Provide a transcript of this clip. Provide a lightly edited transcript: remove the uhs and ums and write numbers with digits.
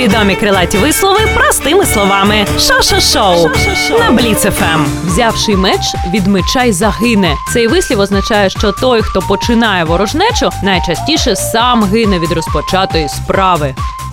Відомі крилаті вислови простими словами. Шо-шо-шоу на Бліц ФМ. Взявши меч, від меча й загине. Цей вислів означає, що той, хто починає ворожнечу, найчастіше сам гине від розпочатої справи.